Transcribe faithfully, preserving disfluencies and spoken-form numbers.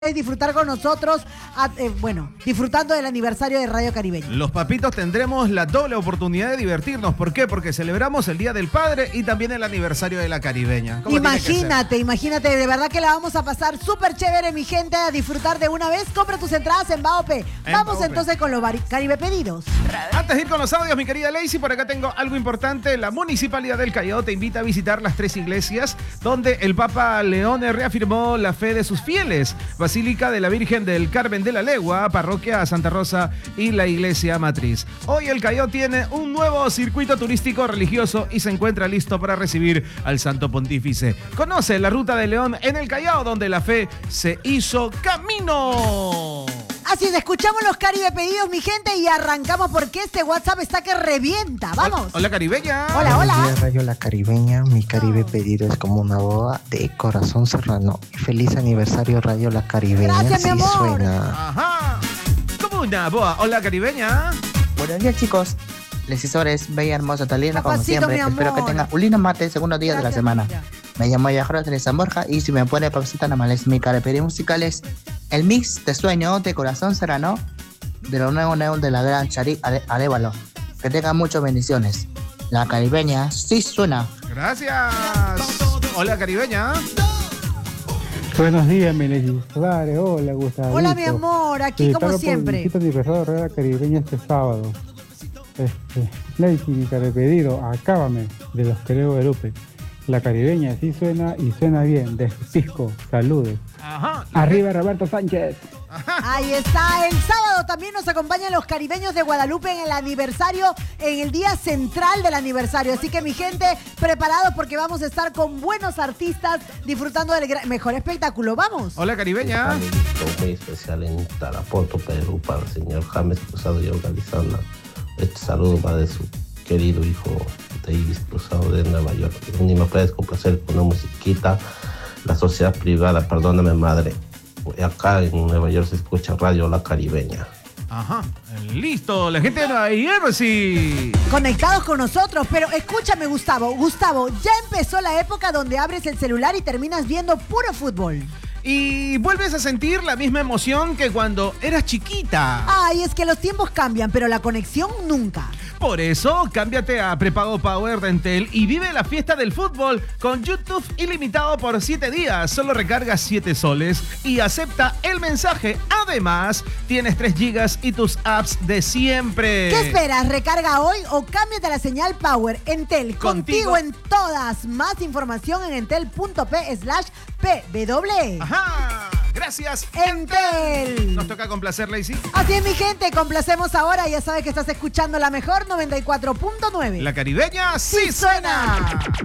es disfrutar con nosotros, a, eh, bueno, disfrutando del aniversario de Radio Caribeña. Los papitos tendremos la doble oportunidad de divertirnos. ¿Por qué? Porque celebramos el Día del Padre y también el aniversario de la Caribeña. Imagínate, imagínate, de verdad que la vamos a pasar súper chévere, mi gente, a disfrutar de una vez. Compra tus entradas en Baope. En Vamos Baope. Entonces con los Caribe pedidos. Antes de ir con los audios, mi querida Lacey, por acá tengo algo importante. La Municipalidad del Callao te invita a visitar las tres iglesias donde el Papa León reafirmó la fe de sus fieles. Basílica de la Virgen del Carmen de la Legua, Parroquia Santa Rosa y la Iglesia Matriz. Hoy el Callao tiene un nuevo circuito turístico religioso y se encuentra listo para recibir al Santo Pontífice. Conoce la Ruta de León en el Callao, donde la fe se hizo camino. Así es, escuchamos los Caribe pedidos, mi gente, y arrancamos porque este WhatsApp está que revienta. ¡Vamos! Hola, hola Caribeña. Hola, hola. Buenos días, Radio La Caribeña. Mi Caribe pedido es como una boda de corazón serrano. Feliz aniversario, Radio La Caribeña. Gracias, mi amor. Sí suena. Ajá. Como una boa. Hola Caribeña. Buenos días, chicos. Legisores, bella, hermosa, talina, como Papacito, siempre. mi amor. Espero que tengan un lindo martes, segundo día de la Gracias, semana. mira. Me llamo Yajaro de San Borja y si me puede, papacita, nada más mi Caribe musicales. El mix de sueño de corazón serrano de lo nuevo neón de la gran Charik Ale- Alévalo. Que tengan muchas bendiciones. La Caribeña sí suena. Gracias. Hola Caribeña. Buenos días, mi legisladores. Hola, Gustavo. Hola, mi amor, aquí como siempre. Felicito aniversario de Radio Caribeña este sábado. Este, Lacey, mi Caribe pedido, acábame de los Creo Erupe. La Caribeña sí suena y suena bien. De Pisco, saludos. Ajá. Arriba, Roberto Sánchez. Ahí está, el sábado también nos acompañan los caribeños de Guadalupe en el aniversario, en el día central del aniversario. Así que mi gente, preparados porque vamos a estar con buenos artistas disfrutando del gra- mejor espectáculo. ¡Vamos! Hola Caribeña. Un saludo muy especial en Tarapoto, Perú, para el señor James Cruzado y Organizana. Este saludo va de su querido hijo Davis Cruzado de Nueva York. Ni me puedes complacer con una musiquita. La sociedad privada, perdóname madre. Acá en Nueva York se escucha Radio La Caribeña. Ajá. Listo. La gente de Nueva Jersey. Conectados con nosotros, pero escúchame, Gustavo. Gustavo, ya empezó la época donde abres el celular y terminas viendo puro fútbol. Y vuelves a sentir la misma emoción que cuando eras chiquita. Ay, es que los tiempos cambian, pero la conexión nunca. Por eso, cámbiate a prepago Power de Entel y vive la fiesta del fútbol con YouTube ilimitado por siete días. Solo recarga siete soles y acepta el mensaje. Además, tienes tres gigas y tus apps de siempre. ¿Qué esperas? Recarga hoy o cámbiate a la señal Power. Entel, contigo, Contigo. en todas. Más información en entel.p slash pw. Ajá. Gracias, Entel. Nos toca complacer, Lacey. Así es, mi gente, complacemos ahora. Ya sabes que estás escuchando la mejor noventa y cuatro punto nueve. La Caribeña sí, Sí suena. suena.